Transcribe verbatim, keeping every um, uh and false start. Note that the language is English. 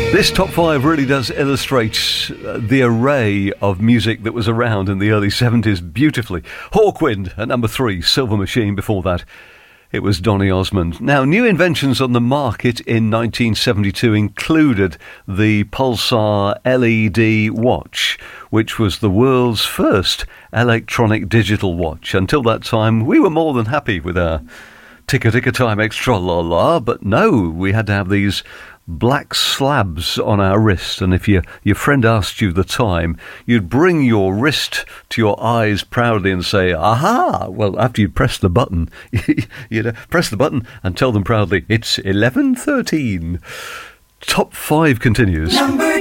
This top five really does illustrate uh, the array of music that was around in the early seventies beautifully. Hawkwind at number three, Silver Machine before that. It was Donny Osmond. Now, new inventions on the market in nineteen seventy-two included the Pulsar L E D watch, which was the world's first electronic digital watch. Until that time, we were more than happy with our ticker ticker time extra la la, but no, we had to have these black slabs on our wrist, and if you, your friend asked you the time, you'd bring your wrist to your eyes proudly and say, aha! Well, after you'd press the button, you'd press the button and tell them proudly, it's eleven thirteen. Top five continues. Number